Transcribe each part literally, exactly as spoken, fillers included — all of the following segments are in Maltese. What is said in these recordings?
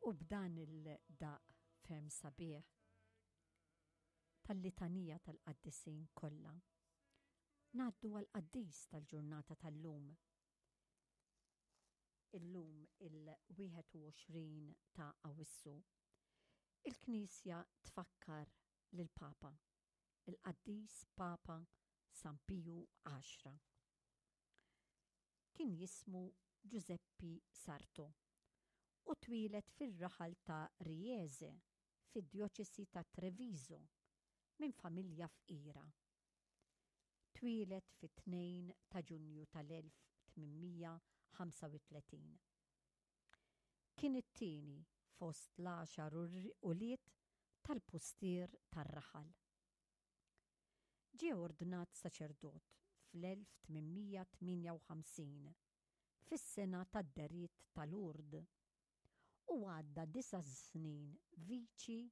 U b'dan il-daq ferm sabiħ tal-litanija tal-qaddisin kollha ngħaddu għal-qaddis tal-ġurnata tal-lum. Illum il-wieħed u għoxrin ta' Awwissu, il-Knisja tfakkar lill-Papa, il-qaddis Papa San Piju għaxra. Kien jismu Giuseppe Sarto u twilet fir-raħal ta' Riese fid-djoċesi ta' Treviso minn familja fqira. Twilet fit-tnejn ta' Ġunju tal-elf tminmija ħamsa u tletin. Kien it-tieni fost l-għaxar uliet tal-pustier tar-raħal. Ġie ordnat saċerdot fl-elf tminmija tminja u ħamsin fis-sena tad-deriet tal-Urd u għadda disa' snin viċi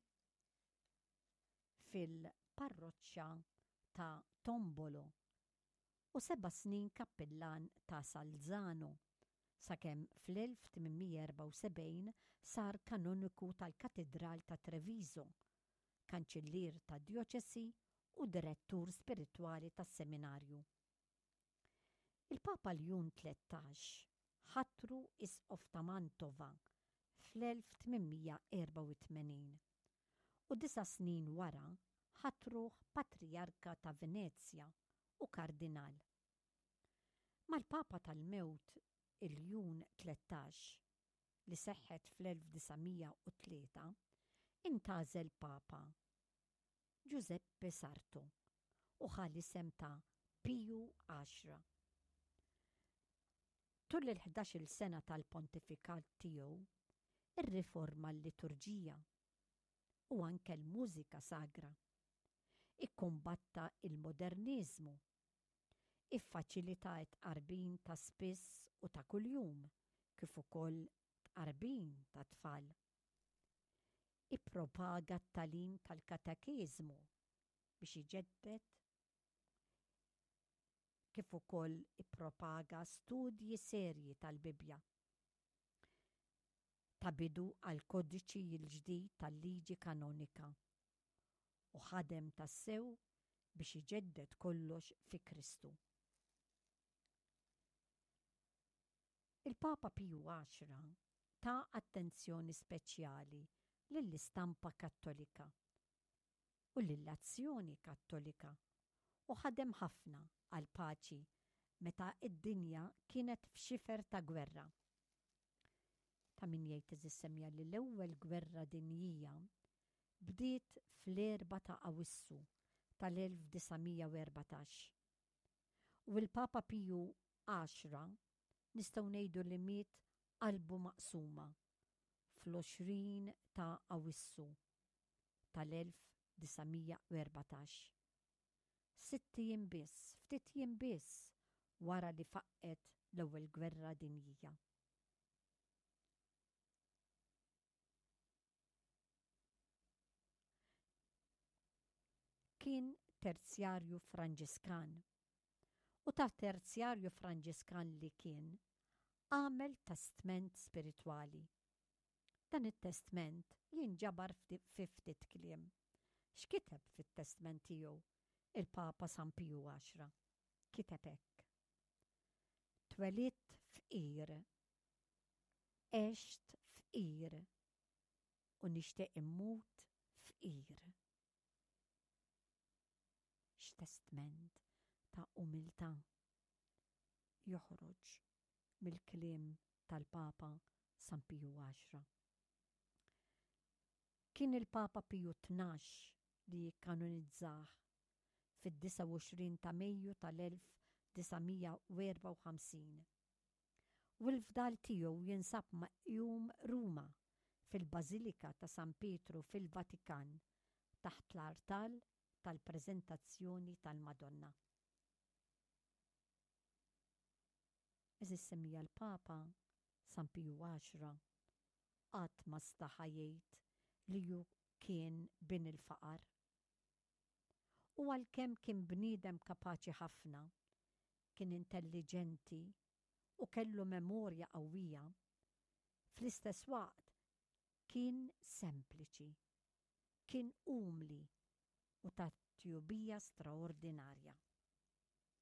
fil-parroċċja ta' Tombolo u seba' snin kappellan ta' Salzano sakemm fl-elf tminmija erba' u sebgħin sar kanoniku tal-Katedral ta' Treviso, kanċillier ta' djoċesi u direttur spiritwali tas-seminarju. Il-Papa Ljun tletax ħattru Isqof ta' Mantova fl-elf tminmija erba' u tmenin u disa' snin wara ħattruh Patriarka ta' Venezja u Kardinal. Mal-Papa tal-Mewt il-Ljun tletax li seħħet fl-elf disamija u tlieta intażel Papa Giuseppe Sarto u ħalli isem ta' Piju għaxra. Tul il-ħdax-il sena tal-pontifikat tiegħu irriforma l-liturġija u anke l-mużika sagra. Ikkumbatta il-modernizmu. Iffaċilitat tqarbin ta' spiss u ta' kuljum kif ukoll tqarbin ta' tfal. Ippropaga t-tagħlim tal-katekiżmu biex iġeddet kif ukoll ippropaga studji serji tal-Bibja. Ta' bidu għal kodiċi l-ġdid tal-liġi kanonika u ħadem tas-sew biex iġeddet kollox fi Kristu. Il-Papa Piju għaxra ta' attenzjoni speċjali lill-istampa kattolika u lill-azzjoni kattolika u ħadem ħafna għal paċi meta id-dinja kienet f'xifer ta' gwerra. Ta' min jgħid iżissemja li l-ewwel gwerra dinjija bdiet fl-erba' ta' Awwissu tal-elf disamija u erbatax. U l-Papa Piju għaxra nistgħu ngħidu li miet qalbu maqsuma fl-għoxrin ta' Awwissu tal-elf disamija u erbatax. Sitt jiem biss, ftit jiem biss wara li faqqet l-ewwel gwerra dinjija. Kien terzjarju Franġiskan u ta' terzjarju Franġiskan li kien għamel testament spiritwali. Dan it-testament jinġabar fi ftit kliem. X'kiteb fit-testament tiegħu il-Papa San Piju għaxra? Kiteb hekk: Twelidt fqir, għext fqir u nixtieq immut fqir. X'testament ta' umiltà joħroġ mill-kliem tal-Papa San Piju għaxra. Kien il-Papa Piju tnax li kanonizzah fid-disa' u għoxrin ta' Mejju tal-elf disamija u erba' u ħamsin. U l-fdal tiegħu jinsab maqjum Ruma fil-Bażilika ta' San Pietru fil-Vatikan taħt l-artal tal-preżentazzjoni tal-Madonna. Eżis semmija l-Papa San Piju għaxra qatt ma staħa jgħid li ju kien bin il-faqar. U għalkemm kien bniedem kapaċi ħafna, kien intelligenti u kellu memorja qawwija, fl-istess waqt kien sempliċi, kien umli u ta' tjubija straordinarja.